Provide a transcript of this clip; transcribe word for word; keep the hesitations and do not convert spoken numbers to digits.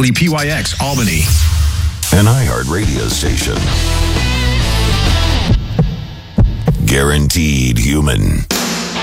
W P Y X, Albany. An iHeart radio station. Guaranteed human.